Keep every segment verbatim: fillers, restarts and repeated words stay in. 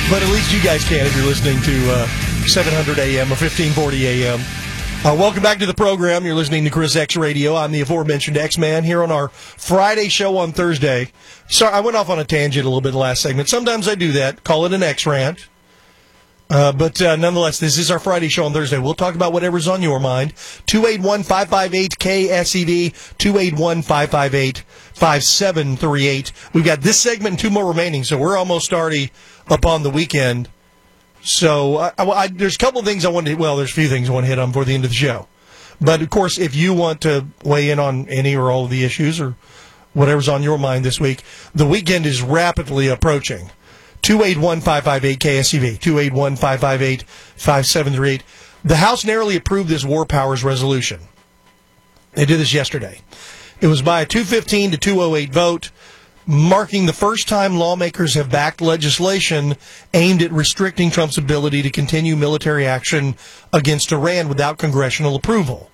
But at least you guys can if you're listening to uh, seven hundred A M or fifteen forty A M. Uh, welcome back to the program. You're listening to Chris X Radio. I'm the aforementioned X-Man here on our Friday show on Thursday. Sorry, I went off on a tangent a little bit in the last segment. Sometimes I do that. Call it an X-rant. Uh, but uh, nonetheless, this is our Friday show on Thursday. We'll talk about whatever's on your mind. two eight one, five five eight, K S E V, two eight one, five five eight, five seven three eight. We've got this segment and two more remaining, so we're almost already up on the weekend. So I, I, I, there's a couple of things I want to, well, there's a few things I want to hit on before the end of the show. But, of course, if you want to weigh in on any or all of the issues or whatever's on your mind this week, the weekend is rapidly approaching. two eight one, five five eight, K S E V, two eight one, five five eight, five seven three eight. The House narrowly approved this War Powers resolution. They did this yesterday. It was by a two fifteen to two oh eight vote, marking the first time lawmakers have backed legislation aimed at restricting Trump's ability to continue military action against Iran without congressional approval.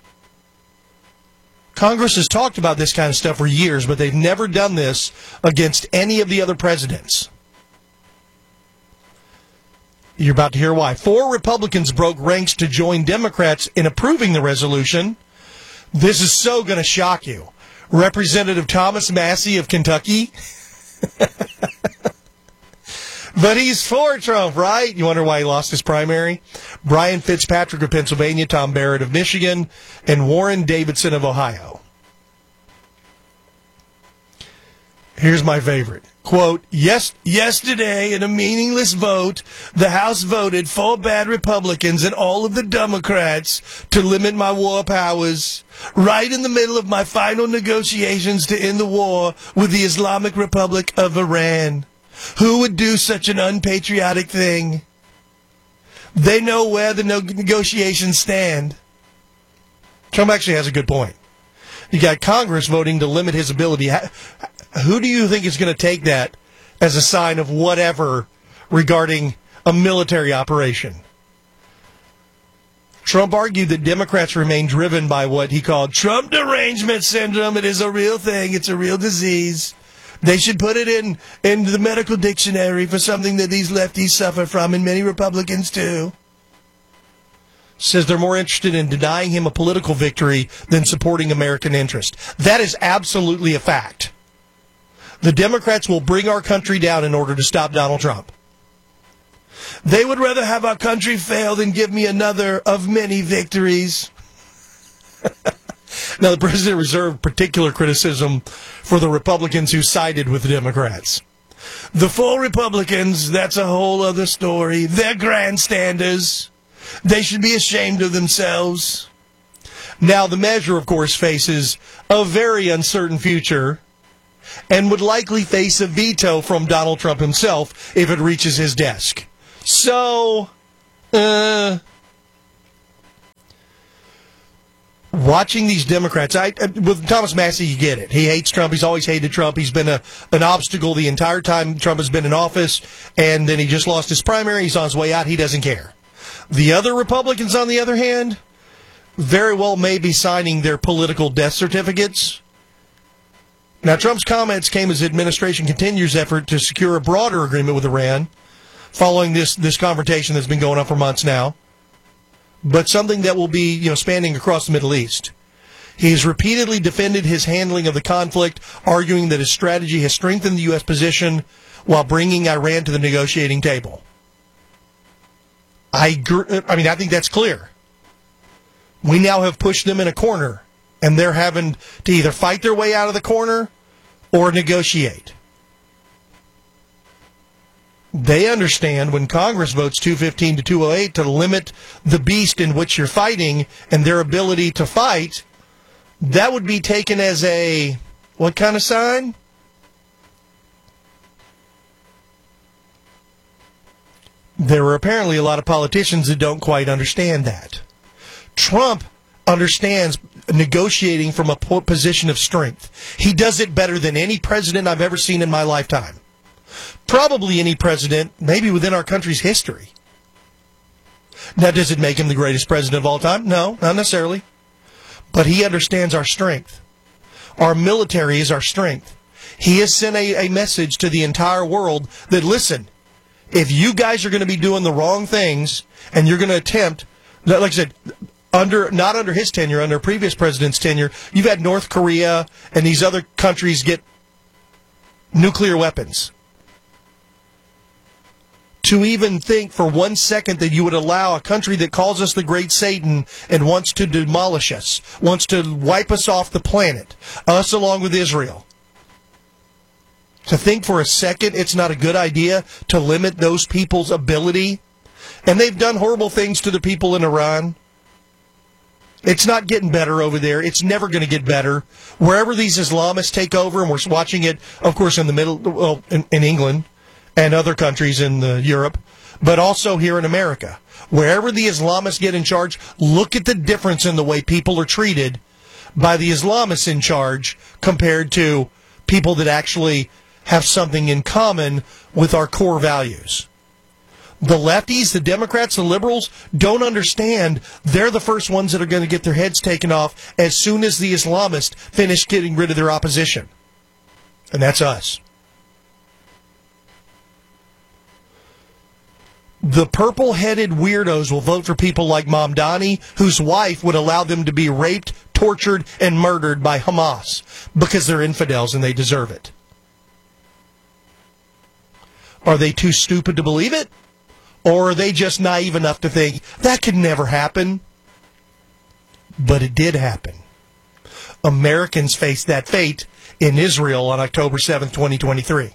Congress has talked about this kind of stuff for years, but they've never done this against any of the other presidents. You're about to hear why. Four Republicans broke ranks to join Democrats in approving the resolution. This is so going to shock you. Representative Thomas Massie of Kentucky. But he's for Trump, right? You wonder why he lost his primary? Brian Fitzpatrick of Pennsylvania, Tom Barrett of Michigan, and Warren Davidson of Ohio. Here's my favorite. Quote, yes, yesterday in a meaningless vote, the House voted four bad Republicans and all of the Democrats to limit my war powers, right in the middle of my final negotiations to end the war with the Islamic Republic of Iran. Who would do such an unpatriotic thing? They know where the no- negotiations stand. Trump actually has a good point. You got Congress voting to limit his ability. Who do you think is going to take that as a sign of whatever regarding a military operation? Trump argued that Democrats remain driven by what he called Trump derangement syndrome. It is a real thing. It's a real disease. They should put it in, in the medical dictionary for something that these lefties suffer from, and many Republicans too. Says they're more interested in denying him a political victory than supporting American interest. That is absolutely a fact. The Democrats will bring our country down in order to stop Donald Trump. They would rather have our country fail than give me another of many victories. Now, the president reserved particular criticism for the Republicans who sided with the Democrats. The four Republicans, that's a whole other story. They're grandstanders. They should be ashamed of themselves. Now, the measure, of course, faces a very uncertain future and would likely face a veto from Donald Trump himself if it reaches his desk. So, uh, watching these Democrats, I, with Thomas Massie, you get it. He hates Trump. He's always hated Trump. He's been a, an obstacle the entire time Trump has been in office, and then he just lost his primary. He's on his way out. He doesn't care. The other Republicans, on the other hand, very well may be signing their political death certificates. Now, Trump's comments came as the administration continues effort to secure a broader agreement with Iran following this, this confrontation that's been going on for months now, but something that will be, you know, spanning across the Middle East. He has repeatedly defended his handling of the conflict, arguing that his strategy has strengthened the U S position while bringing Iran to the negotiating table. I agree, I mean, I think that's clear. We now have pushed them in a corner, and they're having to either fight their way out of the corner or negotiate. They understand when Congress votes two fifteen to two oh eight to limit the beast in which you're fighting and their ability to fight, that would be taken as a, what kind of sign? There are apparently a lot of politicians that don't quite understand that. Trump understands negotiating from a position of strength. He does it better than any president I've ever seen in my lifetime. Probably any president, maybe within our country's history. Now, does it make him the greatest president of all time? No, not necessarily. But he understands our strength. Our military is our strength. He has sent a, a message to the entire world that, listen, if you guys are going to be doing the wrong things and you're going to attempt, like I said, under not under his tenure, under a previous president's tenure, you've had North Korea and these other countries get nuclear weapons. To even think for one second that you would allow a country that calls us the Great Satan and wants to demolish us, wants to wipe us off the planet, us along with Israel, to think for a second it's not a good idea to limit those people's ability. And they've done horrible things to the people in Iran. It's not getting better over there. It's never going to get better. Wherever these Islamists take over, and we're watching it, of course, in the middle, well, in, in England and other countries in the Europe, but also here in America. Wherever the Islamists get in charge, look at the difference in the way people are treated by the Islamists in charge compared to people that actually have something in common with our core values. The lefties, the Democrats, the liberals don't understand they're the first ones that are going to get their heads taken off as soon as the Islamists finish getting rid of their opposition. And that's us. The purple-headed weirdos will vote for people like Mamdani, whose wife would allow them to be raped, tortured, and murdered by Hamas because they're infidels and they deserve it. Are they too stupid to believe it? Or are they just naive enough to think, that could never happen? But it did happen. Americans faced that fate in Israel on October seventh, twenty twenty-three.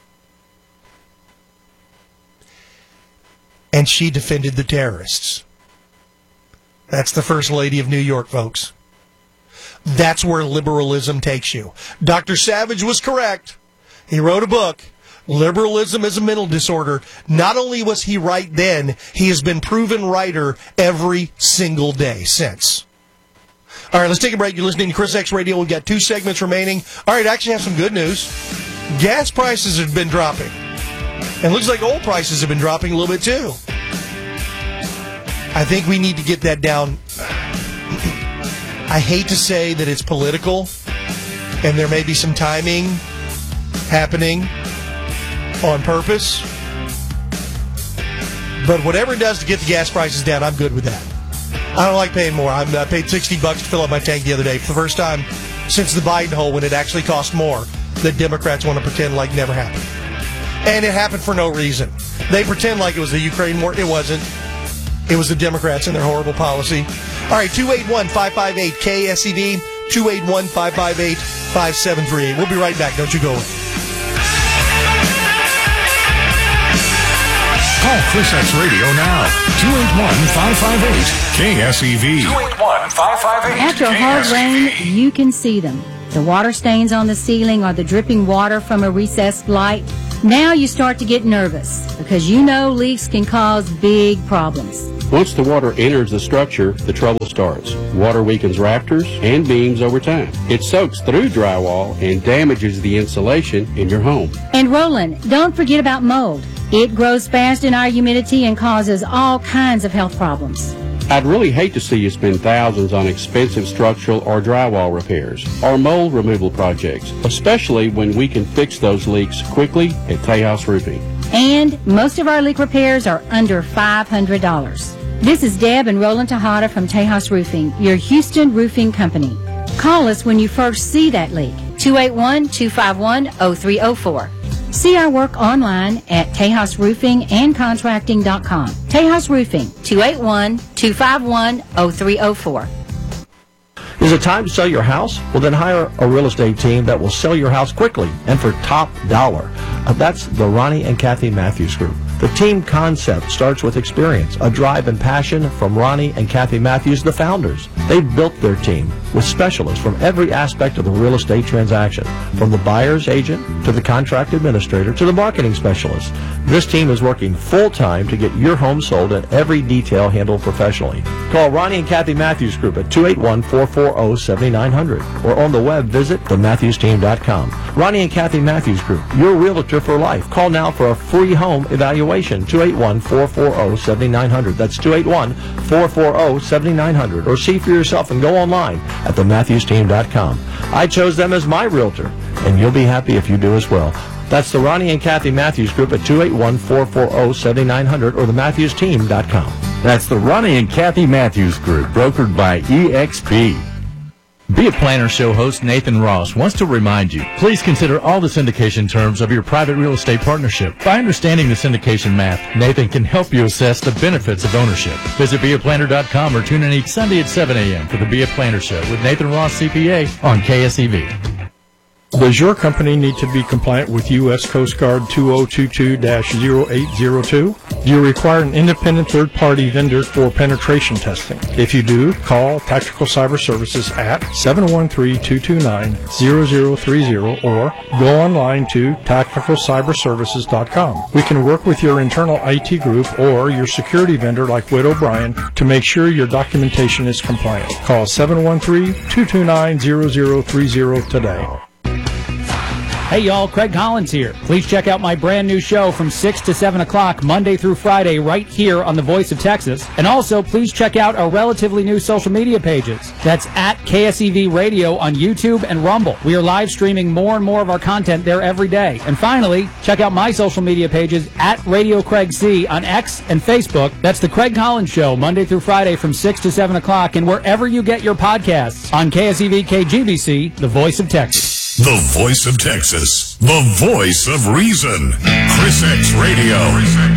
And she defended the terrorists. That's the First Lady of New York, folks. That's where liberalism takes you. Doctor Savage was correct. He wrote a book, Liberalism is a Mental Disorder. Not only was he right then, he has been proven righter every single day since. All right, let's take a break. You're listening to Chris X Radio. We've got two segments remaining. All right, I actually have some good news. Gas prices have been dropping. And looks like oil prices have been dropping a little bit too. I think we need to get that down. I hate to say that it's political, and there may be some timing happening on purpose. But whatever it does to get the gas prices down, I'm good with that. I don't like paying more. I'm, I paid sixty bucks to fill up my tank the other day for the first time since the Biden hole, when it actually cost more. The Democrats want to pretend like never happened. And it happened for no reason. They pretend like it was the Ukraine war. It wasn't. It was the Democrats and their horrible policy. All right, two eight one, five five eight, K S E V, two eight one, five five eight, five seven three eight. We'll be right back. Don't you go away. Call Chris X Radio now. two eight one, five five eight, K S E V. two eight one, five five eight, After a hard rain, you can see them. The water stains on the ceiling or the dripping water from a recessed light. Now you start to get nervous because you know leaks can cause big problems. Once the water enters the structure, the trouble starts. Water weakens rafters and beams over time. It soaks through drywall and damages the insulation in your home. And Roland, don't forget about mold. It grows fast in our humidity and causes all kinds of health problems. I'd really hate to see you spend thousands on expensive structural or drywall repairs or mold removal projects, especially when we can fix those leaks quickly at Tejas Roofing. And most of our leak repairs are under five hundred dollars. This is Deb and Roland Tejada from Tejas Roofing, your Houston roofing company. Call us when you first see that leak, two eight one, two five one, zero three zero four. See our work online at Tejas Roofing and Contracting dot com. Tejas Roofing, two eight one, two five one, zero three zero four. Is it time to sell your house? Well, then hire a real estate team that will sell your house quickly and for top dollar. Uh, that's the Ronnie and Kathy Matthews Group. The team concept starts with experience, a drive and passion from Ronnie and Kathy Matthews, the founders. They've built their team with specialists from every aspect of the real estate transaction, from the buyer's agent to the contract administrator to the marketing specialist. This team is working full-time to get your home sold and every detail handled professionally. Call Ronnie and Kathy Matthews Group at two eight one, four four zero, seven nine zero zero or on the web visit the matthews team dot com. Ronnie and Kathy Matthews Group, your realtor for life. Call now for a free home evaluation, two eight one, four four zero, seven nine zero zero. That's two eight one, four four zero, seven nine zero zero. Or see for yourself and go online at the matthews team dot com. I chose them as my realtor, and you'll be happy if you do as well. That's the Ronnie and Kathy Matthews Group at two eight one, four four zero, seven nine zero zero or the matthews team dot com. That's the Ronnie and Kathy Matthews Group, brokered by E X P. Be a Planner show host Nathan Ross wants to remind you, please consider all the syndication terms of your private real estate partnership. By understanding the syndication math, Nathan can help you assess the benefits of ownership. Visit be a planner dot com or tune in each Sunday at seven a.m. for the Be a Planner show with Nathan Ross, C P A, on K S E V. Does your company need to be compliant with U S Coast Guard two oh two two dash oh eight oh two? Do you require an independent third-party vendor for penetration testing? If you do, call Tactical Cyber Services at seven one three, two two nine, zero zero three zero or go online to tactical cyber services dot com. We can work with your internal I T group or your security vendor like Witt O'Brien to make sure your documentation is compliant. Call seven one three, two two nine, zero zero three zero today. Hey y'all, Craig Collins here. Please check out my brand new show from six to seven o'clock Monday through Friday right here on The Voice of Texas. And also, please check out our relatively new social media pages. That's at K S E V Radio on YouTube and Rumble. We are live streaming more and more of our content there every day. And finally, check out my social media pages at Radio Craig C on X and Facebook. That's The Craig Collins Show, Monday through Friday from six to seven o'clock and wherever you get your podcasts on K S E V K G B C, The Voice of Texas. The Voice of Texas. The voice of reason. Chris X Radio.